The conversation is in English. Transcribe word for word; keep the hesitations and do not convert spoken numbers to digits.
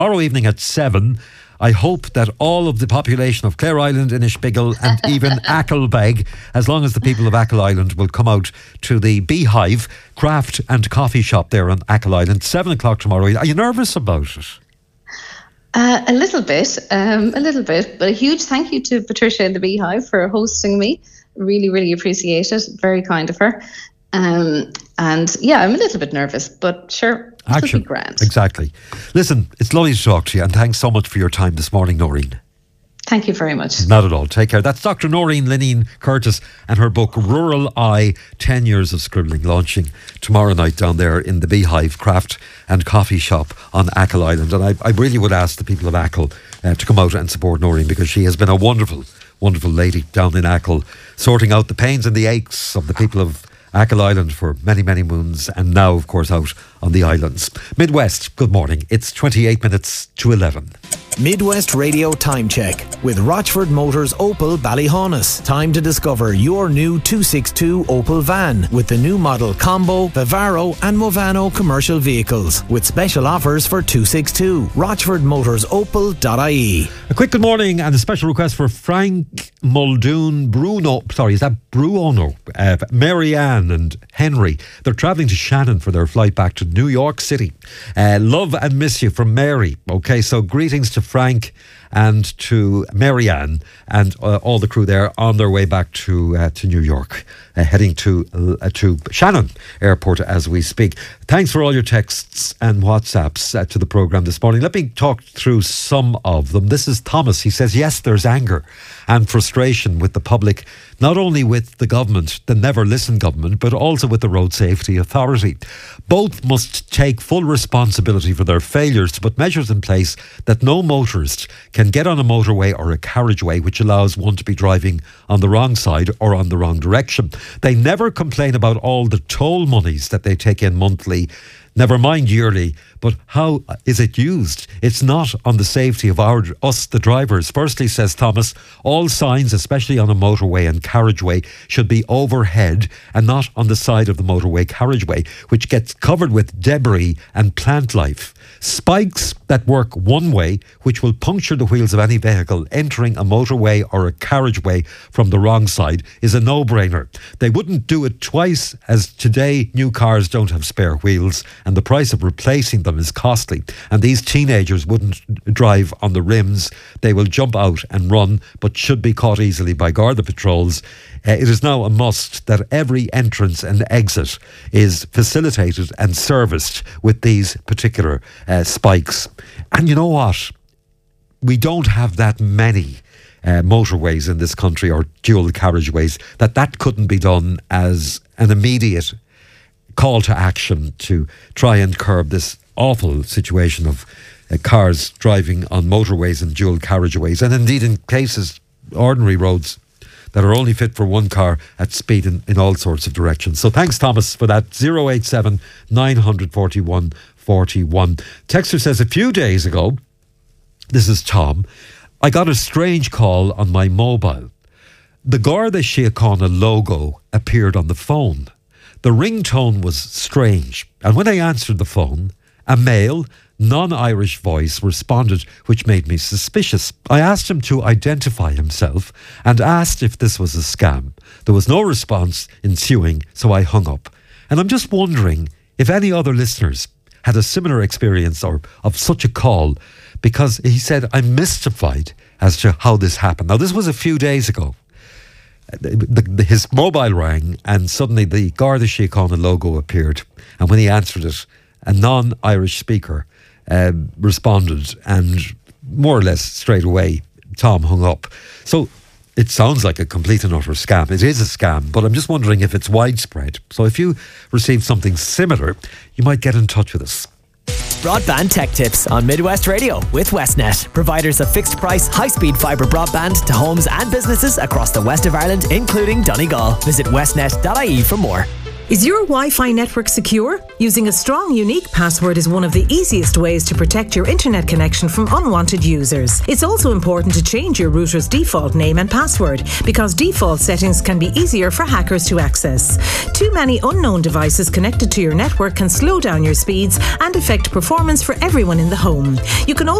tomorrow evening at seven. I hope that all of the population of Clare Island, Inishbiggle and even Acklebeg, as long as the people of Ackle Island will come out to the Beehive Craft and Coffee Shop there on Ackle Island, seven o'clock tomorrow. Are you nervous about it? Uh, a little bit, um, a little bit, but a huge thank you to Patricia in the Beehive for hosting me. Really, really appreciate it. Very kind of her. Um, and yeah, I'm a little bit nervous, but sure, it'll be grand. Exactly. Listen, it's lovely to talk to you, and thanks so much for your time this morning, Noreen. Thank you very much. Not at all. Take care. That's Doctor Noreen Lineen Curtis and her book Rural Eye, ten years of Scribbling, launching tomorrow night down there in the Beehive Craft and Coffee Shop on Ackle Island. And I, I really would ask the people of Ackle uh, to come out and support Noreen, because she has been a wonderful, wonderful lady down in Ackle, sorting out the pains and the aches of the people of Ackle Island for many, many moons, and now, of course, out on the islands. Midwest, good morning. It's twenty-eight minutes to eleven. Midwest Radio Time Check with Rochford Motors Opel Ballyhaunis. Time to discover your new two sixty-two Opel van with the new model Combo, Vivaro and Movano commercial vehicles with special offers for two sixty-two. Rochford Motors Opel dot I E. A quick good morning and a special request for Frank Muldoon Bruno. Sorry, is that Bruno? Uh, Marianne and Henry. They're travelling to Shannon for their flight back to New York City. Uh, love and miss you from Mary. Okay, so greetings to Frank and to Marianne and uh, all the crew there on their way back to uh, to New York, uh, heading to uh, to Shannon Airport as we speak. Thanks for all your texts and WhatsApps uh, to the programme this morning. Let me talk through some of them. This is Thomas. He says, yes, there's anger and frustration with the public, not only with the government, the Never Listen government, but also with the Road Safety Authority. Both must take full responsibility for their failures to put measures in place that no motorist can get on a motorway or a carriageway which allows one to be driving on the wrong side or on the wrong direction. They never complain about all the toll monies that they take in monthly, never mind yearly, but how is it used? It's not on the safety of our us, the drivers. Firstly, says Thomas, all signs, especially on a motorway and carriageway, should be overhead and not on the side of the motorway carriageway, which gets covered with debris and plant life. Spikes that work one way, which will puncture the wheels of any vehicle entering a motorway or a carriageway from the wrong side, is a no-brainer. They wouldn't do it twice, as today new cars don't have spare wheels and the price of replacing them is costly. And these teenagers wouldn't drive on the rims. They will jump out and run, but should be caught easily by Garda patrols. Uh, it is now a must that every entrance and exit is facilitated and serviced with these particular uh, spikes. And you know what? We don't have that many uh, motorways in this country, or dual carriageways, that that couldn't be done as an immediate call to action to try and curb this awful situation of uh, cars driving on motorways and dual carriageways, and indeed in cases, ordinary roads that are only fit for one car at speed in, in all sorts of directions. So thanks, Thomas, for that. zero eight seven nine four one four one. Texter says, a few days ago, this is Tom, I got a strange call on my mobile. The Garda Síochána logo appeared on the phone. The ringtone was strange, and when I answered the phone, a male, non-Irish voice responded, which made me suspicious. I asked him to identify himself and asked if this was a scam. There was no response ensuing, so I hung up. And I'm just wondering if any other listeners had a similar experience or of such a call, because he said, I'm mystified as to how this happened. Now, this was a few days ago. The, the, his mobile rang and suddenly the Garda Síochána logo appeared, and when he answered it, a non-Irish speaker uh, responded, and more or less straight away Tom hung up. So it sounds like a complete and utter scam. It is a scam, but I'm just wondering if it's widespread. So if you received something similar, you might get in touch with us. Broadband Tech Tips on Midwest Radio with Westnet, providers of fixed price, high-speed fibre broadband to homes and businesses across the west of Ireland, including Donegal. Visit westnet dot I E for more. Is your Wi-Fi network secure? Using a strong, unique password is one of the easiest ways to protect your internet connection from unwanted users. It's also important to change your router's default name and password, because default settings can be easier for hackers to access. Too many unknown devices connected to your network can slow down your speeds and affect performance for everyone in the home. You can also